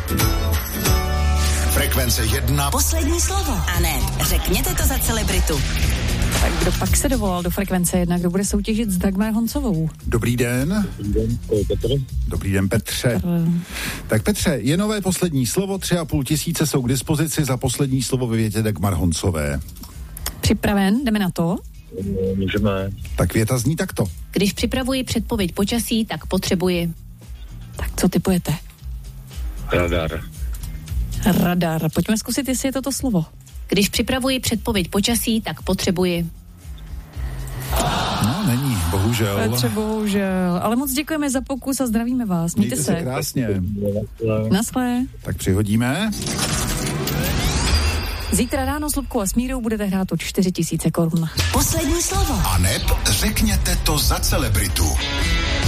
Frekvence 1. Poslední slovo. A ne, řekněte to za celebritu. Tak kdo pak se dovolal do Frekvence 1? Kdo bude soutěžit s Dagmar Honcovou? Dobrý den. Petr. Dobrý den, Petře. Tak Petře, je nové poslední slovo, 3,5 tisíce jsou k dispozici za poslední slovo ve větě Dagmar Honcové. Připraven? Jdeme na to? Můžeme. Tak věta zní takto. Když připravuji předpověď počasí, tak potřebuji. Tak co typujete? Radar. Radar. Pojďme zkusit, jestli je toto slovo. Když připravuji předpověď počasí, tak potřebuji. No, není, bohužel. Petře, bohužel. Ale moc děkujeme za pokus a zdravíme vás. Mějte se. Krásně. Naschle. Tak přihodíme. Zítra ráno s Lubkou a Smírou budete hrát o 4 000 korun. Poslední slovo. A neb řekněte to za celebritu.